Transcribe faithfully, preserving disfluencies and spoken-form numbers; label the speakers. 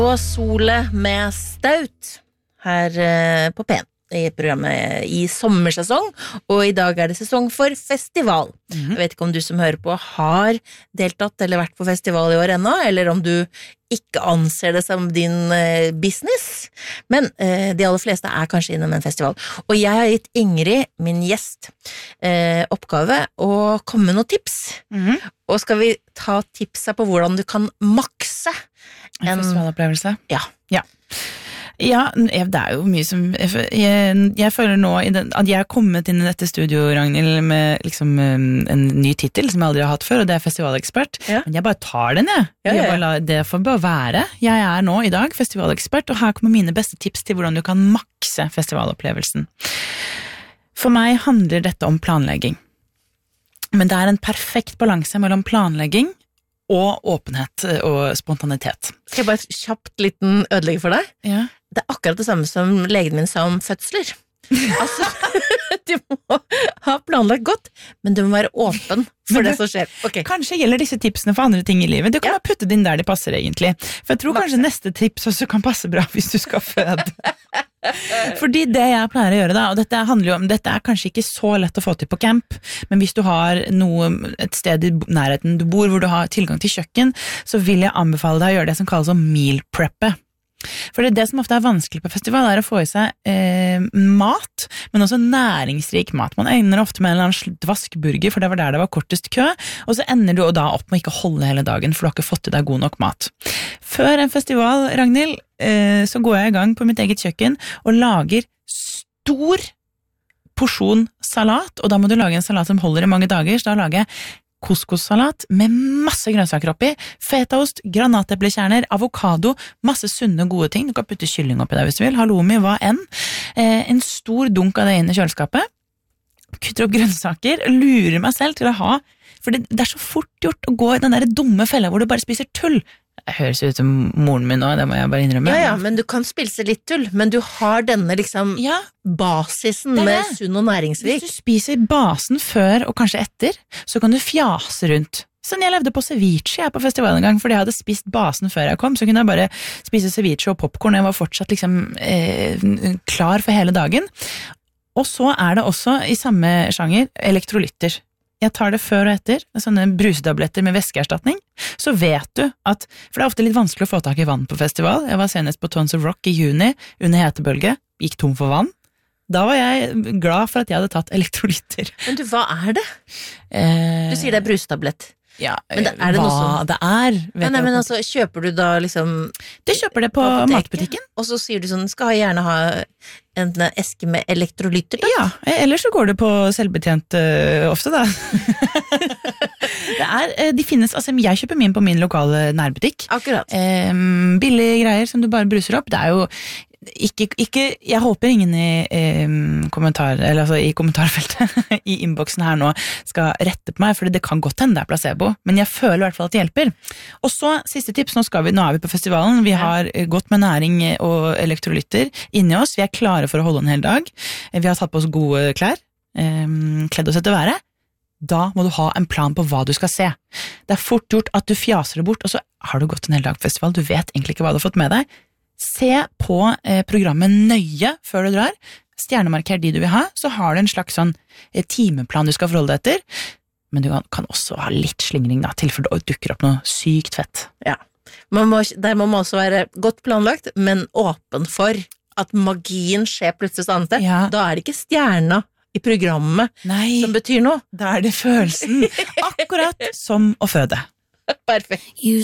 Speaker 1: Og Sole med Staut her på P en i programmet i sommersesong, og i dag er det sesong for festival. Mm-hmm. Jeg vet ikke om du som hører på har deltatt eller vært på festival i år ennå, eller om du ikke anser det som din eh, business, men eh, de aller fleste er kanskje innom en festival. Og jeg har gitt Ingrid, min gjest, eh, oppgave å komme med noen tips. Mm-hmm. Og skal vi ta tipsa på hvordan du kan makse
Speaker 2: en, en festivalopplevelse?
Speaker 1: Ja.
Speaker 2: Ja. Ja, det er jo mye som jeg, jeg, jeg føler nå i den, at jeg har kommet inn i dette studio, Ragnhild, med liksom en ny titel som jeg aldri har hatt før, og det er festivalekspert. Ja. Men jeg bare tar den, jeg. Ja, ja, ja. Jeg bare, det får bare være. Jeg er nå i dag festivalekspert, og her kommer mine beste tips til hvordan du kan makse festivalopplevelsen. For meg handler dette om planlegging. Men det er en perfekt balanse mellom planlegging og åpenhet og spontanitet.
Speaker 1: Skal jeg bare kjapt liten ødelegge for deg?
Speaker 2: Ja.
Speaker 1: Det er akkurat det samme som legen min sa om fødsler. Altså, du må ha planlagt godt, men du må være åpen for det, det som skjer. Okay.
Speaker 2: Kanskje gjelder disse tipsene for andre ting i livet. Du kan ja. bare putte det inn der de passer egentlig. For jeg tror Masse. kanskje neste tips også kan passe bra hvis du skal føde. Fordi det jeg pleier å gjøre da, og dette handler jo om, dette er kanskje ikke så lett å få til på camp, men hvis du har noe, et sted i nærheten du bor hvor du har tilgang til kjøkken, så vil jeg anbefale deg å gjøre det som kalles om meal preppe. For det, det som ofte er vanskelig på festival er å få i seg eh, mat, men også næringsrik mat. Man ender ofte med en eller annen dvaskburger, for det var der det var kortest kø, og så ender du da opp med å ikke holde hele dagen, for du har ikke fått i deg god nok mat. Før en festival, Ragnhild, eh, så går jeg i gang på mitt eget kjøkken og lager stor porsjon salat, og da må du lage en salat som holder i mange dager, så da lager jeg couscous-salat med masse grønnsaker oppi, fetaost, granateplekjerner, avokado, masse sunne gode ting. Du kan putte kylling oppi der hvis du vil, halloumi, hva enn. Eh, en stor dunk av det inn i kjøleskapet. Kutter opp grønnsaker, lurer meg selv til å ha, for det, det er så fort gjort å gå i den der dumme fella hvor du bare spiser tull. Det høres ut som moren min nå, det må jeg bare innrømme.
Speaker 1: Ja, ja, men du kan spise litt tull, men du har denne liksom ja, basisen med sunn og næringsrik.
Speaker 2: Hvis du spiser basen før og kanskje etter, så kan du fjase rundt. Sånn jeg levde på ceviche jeg på festivalen en gang, fordi jeg hadde spist basen før jeg kom, så kunne jeg bare spise ceviche og popcorn, jeg var fortsatt liksom eh, klar for hele dagen. Og så er det også i samme sjanger elektrolytter. Jeg tar det før og etter, sånne brusetabletter med væskeerstatning, så vet du at, for det er ofte litt vanskelig å få tak i vann på festival, jeg var senest på Tons of Rock i juni, under hetebølge, gikk tom for vann, da var jeg glad for at jeg hadde tatt elektrolytter.
Speaker 1: Men du, hva er det? Eh, du sier det er brusetablett.
Speaker 2: Ja,
Speaker 1: men det, er det
Speaker 2: hva
Speaker 1: noe som...
Speaker 2: det er
Speaker 1: vet nei, nei, men altså, kjøper du da liksom
Speaker 2: du kjøper det på, på matbutikken
Speaker 1: og så sier du sånn, skal jeg gjerne ha en eske med elektrolytter da?
Speaker 2: Ja, ellers så går det på selvbetjent uh, ofte da det er, de finnes, altså jeg kjøper min på min lokale nærbutikk
Speaker 1: akkurat
Speaker 2: um, billige greier som du bare bruser opp, det er jo Ikke, ikke, jeg håper ingen i, eh, kommentar, eller altså i kommentarfeltet i innboksen her nå skal rette på meg, for det kan godt hende det er placebo, men jeg føler i hvert fall at det hjelper. Og så, siste tips, nå, skal vi, nå er vi på festivalen, vi har gått med næring og elektrolytter inni oss, vi er klare for å holde en hel dag, vi har tatt på oss gode klær, eh, kledd oss etter været, da må du ha en plan på hva du skal se. Det er fort gjort at du fjaser det bort, og så har du gått en hel dag på festival, du vet egentlig ikke hva du har fått med deg, se på eh, programmet nøye før du drar, stjernemarker de du vil ha, så har du en slags sånn eh, timeplan du skal forholde deg etter, men du kan, kan også ha litt slingring da, til for det dukker opp noe sykt fett.
Speaker 1: Ja, man må, der må man også være godt planlagt, men åpen for at magien skjer plutselig sånn at ja. Da er det ikke stjerna i programmet
Speaker 2: Nei,
Speaker 1: som betyr noe.
Speaker 2: Da er det følelsen, akkurat som å føde.
Speaker 1: Perfekt.